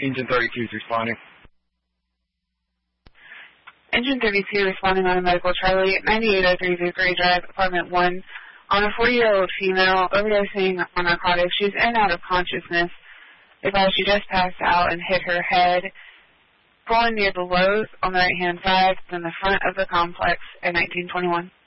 Engine 32 is responding. Engine 32 responding on a medical Charlie, 9803 Vickery Drive, apartment 1, on a 40-year-old female overdosing on narcotics. She's in and out of consciousness. She just passed out and hit her head, falling near the Lowe's on the right-hand side, in the front of the complex at 1921.